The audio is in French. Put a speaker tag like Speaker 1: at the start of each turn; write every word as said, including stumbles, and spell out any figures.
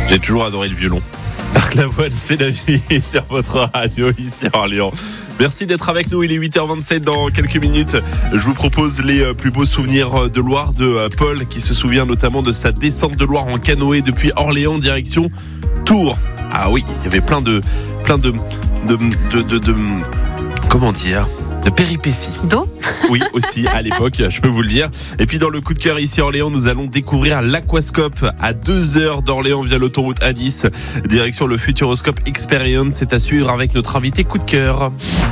Speaker 1: J'ai toujours adoré le violon. Marc Lavoine, c'est la vie sur votre radio ici à Orléans. Merci d'être avec nous, il est huit heures vingt-sept dans quelques minutes. Je vous propose les plus beaux souvenirs de Loire de Paul qui se souvient notamment de sa descente de Loire en canoë depuis Orléans direction Tours. Ah oui, il y avait plein de plein de de de, de, de comment dire de péripéties.
Speaker 2: D'eau ?
Speaker 1: Oui, aussi à l'époque, je peux vous le dire. Et puis dans le coup de cœur ici à Orléans, nous allons découvrir l'Aquascope à deux heures d'Orléans via l'autoroute A dix. Direction le Futuroscope Experience, c'est à suivre avec notre invité coup de cœur.